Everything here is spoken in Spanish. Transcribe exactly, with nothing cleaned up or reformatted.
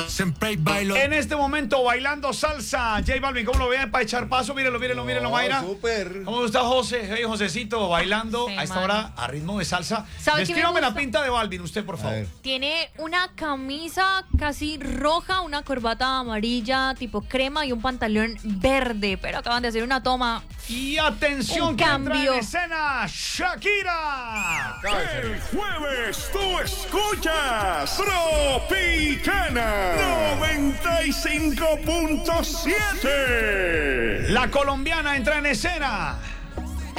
Siempre bailo. En este momento bailando salsa. J Balvin, ¿cómo lo ven para echar paso? Mírenlo, mírenlo, mírenlo, Mayra. Súper. ¿Cómo está José? Hey, Josecito, bailando Sí, a esta man. hora a ritmo de salsa. ¿Sabe qué me Descríbame la gusta? pinta de Balvin, usted, por A favor. ver. Tiene una camisa casi roja, una corbata amarilla tipo crema y un pantalón verde, pero acaban de hacer una toma. Y atención, Un que entra cambio. en escena Shakira. El jueves tú escuchas Tropicana noventa y cinco punto siete. La colombiana entra en escena.